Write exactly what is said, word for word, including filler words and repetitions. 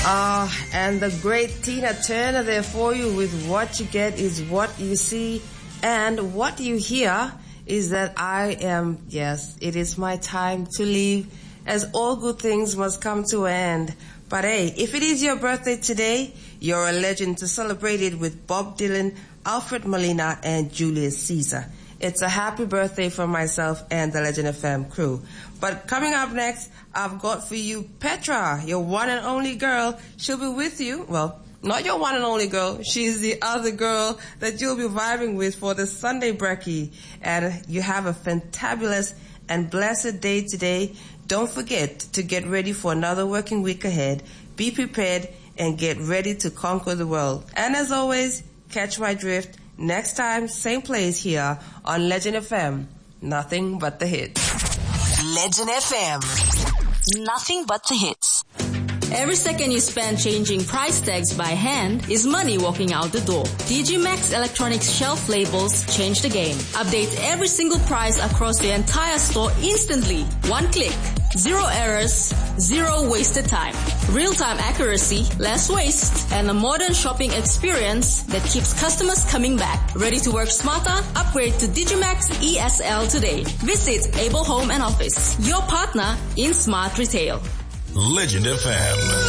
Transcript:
Ah, uh, and the great Tina Turner there for you with What You Get Is What You See, and what you hear is that I am, yes, it is my time to leave, as all good things must come to an end. But hey, if it is your birthday today, you're a legend to celebrate it with Bob Dylan, Alfred Molina, and Julius Caesar. It's a happy birthday for myself and the Legend F M crew. But coming up next, I've got for you Petra, your one and only girl. She'll be with you. Well, not your one and only girl. She's the other girl that you'll be vibing with for the Sunday brekkie. And you have a fantabulous and blessed day today. Don't forget to get ready for another working week ahead. Be prepared and get ready to conquer the world. And as always, catch my drift. Next time, same place here on Legend F M. Nothing but the hits. Legend F M. Nothing but the hits. Every second you spend changing price tags by hand is money walking out the door. D G Max Electronics shelf labels change the game. Update every single price across the entire store instantly. One click. Zero errors, zero wasted time. Real-time accuracy, less waste, and a modern shopping experience that keeps customers coming back. Ready to work smarter? Upgrade to Digimax E S L today. Visit Able Home and Office, your partner in smart retail. Legend F M.